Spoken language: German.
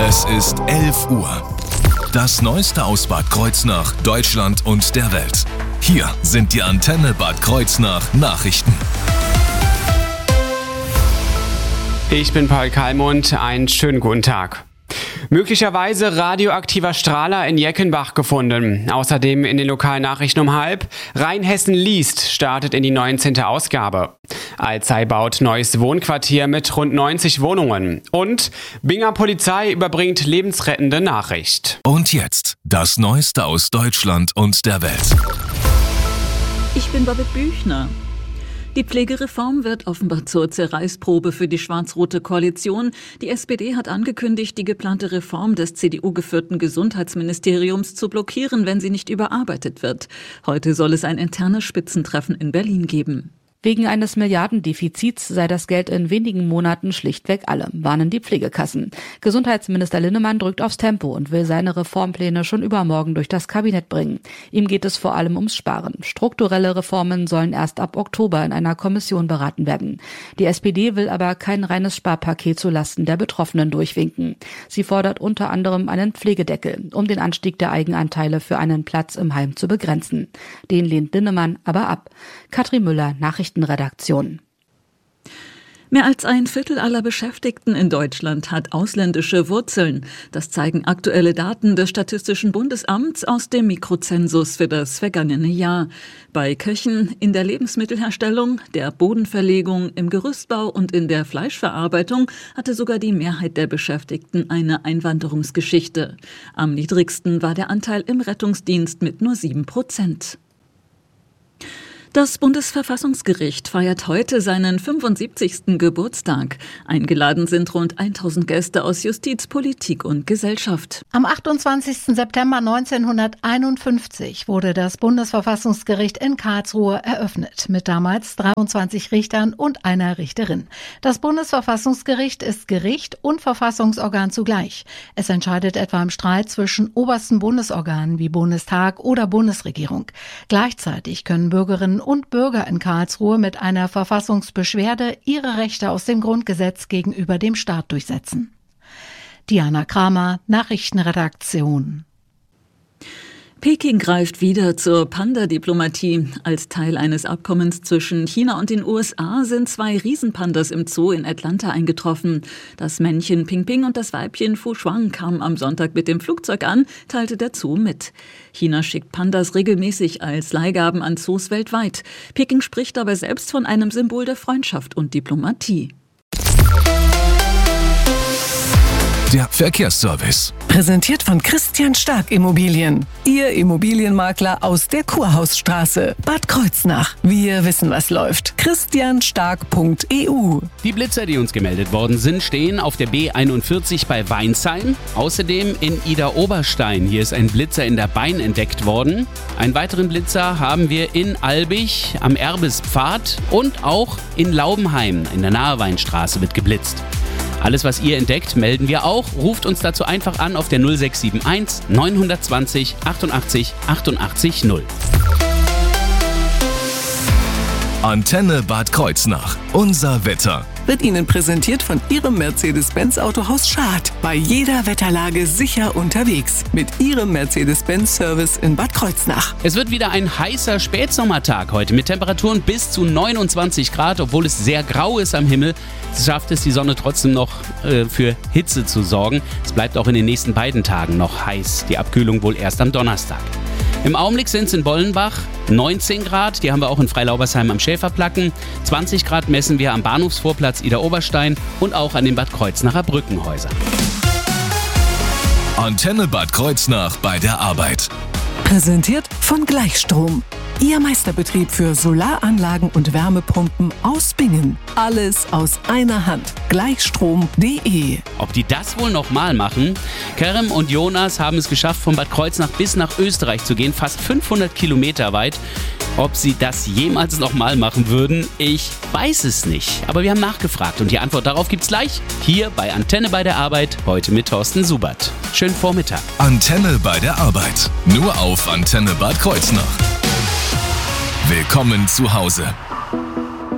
Es ist 11 Uhr. Das Neueste aus Bad Kreuznach, Deutschland und der Welt. Hier sind die Antenne Bad Kreuznach Nachrichten. Ich bin Paul Kalmund, einen schönen guten Tag. Möglicherweise radioaktiver Strahler in Jeckenbach gefunden. Außerdem in den lokalen Nachrichten um 12:30. Rheinhessen liest startet in die 19. Ausgabe. Alzey baut neues Wohnquartier mit rund 90 Wohnungen. Und Binger Polizei überbringt lebensrettende Nachricht. Und jetzt das Neueste aus Deutschland und der Welt. Ich bin Babette Büchner. Die Pflegereform wird offenbar zur Zerreißprobe für die schwarz-rote Koalition. Die SPD hat angekündigt, die geplante Reform des CDU-geführten Gesundheitsministeriums zu blockieren, wenn sie nicht überarbeitet wird. Heute soll es ein internes Spitzentreffen in Berlin geben. Wegen eines Milliardendefizits sei das Geld in wenigen Monaten schlichtweg alle, warnen die Pflegekassen. Gesundheitsminister Linnemann drückt aufs Tempo und will seine Reformpläne schon übermorgen durch das Kabinett bringen. Ihm geht es vor allem ums Sparen. Strukturelle Reformen sollen erst ab Oktober in einer Kommission beraten werden. Die SPD will aber kein reines Sparpaket zulasten der Betroffenen durchwinken. Sie fordert unter anderem einen Pflegedeckel, um den Anstieg der Eigenanteile für einen Platz im Heim zu begrenzen. Den lehnt Linnemann aber ab. Katrin Müller, Nachrichtenredaktion. Mehr als ein Viertel aller Beschäftigten in Deutschland hat ausländische Wurzeln. Das zeigen aktuelle Daten des Statistischen Bundesamts aus dem Mikrozensus für das vergangene Jahr. Bei Köchen, in der Lebensmittelherstellung, der Bodenverlegung, im Gerüstbau und in der Fleischverarbeitung hatte sogar die Mehrheit der Beschäftigten eine Einwanderungsgeschichte. Am niedrigsten war der Anteil im Rettungsdienst mit nur 7%. Das Bundesverfassungsgericht feiert heute seinen 75. Geburtstag. Eingeladen sind rund 1000 Gäste aus Justiz, Politik und Gesellschaft. Am 28. September 1951 wurde das Bundesverfassungsgericht in Karlsruhe eröffnet, mit damals 23 Richtern und einer Richterin. Das Bundesverfassungsgericht ist Gericht und Verfassungsorgan zugleich. Es entscheidet etwa im Streit zwischen obersten Bundesorganen wie Bundestag oder Bundesregierung. Gleichzeitig können Bürgerinnen und Bürger in Karlsruhe mit einer Verfassungsbeschwerde ihre Rechte aus dem Grundgesetz gegenüber dem Staat durchsetzen. Diana Kramer, Nachrichtenredaktion. Peking greift wieder zur Panda-Diplomatie. Als Teil eines Abkommens zwischen China und den USA sind 2 Riesenpandas im Zoo in Atlanta eingetroffen. Das Männchen Ping Ping und das Weibchen Fu Shuang kamen am Sonntag mit dem Flugzeug an, teilte der Zoo mit. China schickt Pandas regelmäßig als Leihgaben an Zoos weltweit. Peking spricht dabei selbst von einem Symbol der Freundschaft und Diplomatie. Der Verkehrsservice. Präsentiert von Christian Stark Immobilien. Ihr Immobilienmakler aus der Kurhausstraße, Bad Kreuznach. Wir wissen, was läuft. christianstark.eu. Die Blitzer, die uns gemeldet worden sind, stehen auf der B41 bei Weinsheim. Außerdem in Idar-Oberstein. Hier ist ein Blitzer in der Bein entdeckt worden. Einen weiteren Blitzer haben wir in Albig am Erbespfad und auch in Laubenheim in der Naheweinstraße wird geblitzt. Alles, was ihr entdeckt, melden wir auch. Ruft uns dazu einfach an auf der 0671 920 88 88 0. Antenne Bad Kreuznach. Unser Wetter. Wird Ihnen präsentiert von Ihrem Mercedes-Benz Autohaus Schad. Bei jeder Wetterlage sicher unterwegs. Mit Ihrem Mercedes-Benz-Service in Bad Kreuznach. Es wird wieder ein heißer Spätsommertag heute mit Temperaturen bis zu 29 Grad. Obwohl es sehr grau ist am Himmel, schafft es die Sonne trotzdem noch für Hitze zu sorgen. Es bleibt auch in den nächsten beiden Tagen noch heiß. Die Abkühlung wohl erst am Donnerstag. Im Augenblick sind es in Bollenbach 19 Grad, die haben wir auch in Freilaubersheim am Schäferplacken. 20 Grad messen wir am Bahnhofsvorplatz Idar-Oberstein und auch an den Bad Kreuznacher Brückenhäusern. Antenne Bad Kreuznach bei der Arbeit. Präsentiert von Gleichstrom. Ihr Meisterbetrieb für Solaranlagen und Wärmepumpen aus Bingen. Alles aus einer Hand. Gleichstrom.de. Ob die das wohl nochmal machen? Kerem und Jonas haben es geschafft, von Bad Kreuznach bis nach Österreich zu gehen, fast 500 Kilometer weit. Ob sie das jemals nochmal machen würden, ich weiß es nicht. Aber wir haben nachgefragt und die Antwort darauf gibt's gleich hier bei Antenne bei der Arbeit, heute mit Thorsten Subert. Schönen Vormittag. Antenne bei der Arbeit. Nur auf Antenne Bad Kreuznach. Willkommen zu Hause.